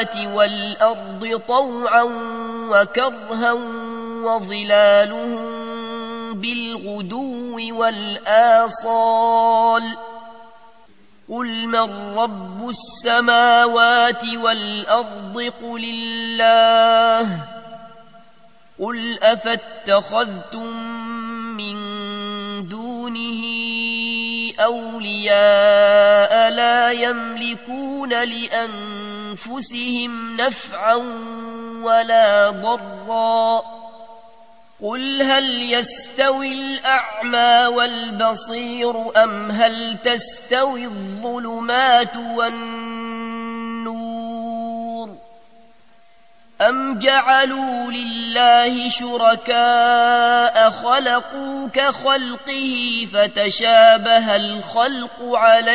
والأرض طوعا وكرها وظلالهم بالغدو والآصال قل من رب السماوات والأرض قل الله قل أفاتخذتم من دونه أولياء لا يملكون لأنفسهم نفعا ولا ضرا قل هل يستوي الأعمى والبصير أم هل تستوي الظلمات والنور أم جعلوا لله شركاء خلقوا كخلقه فتشابه الخلق عليهم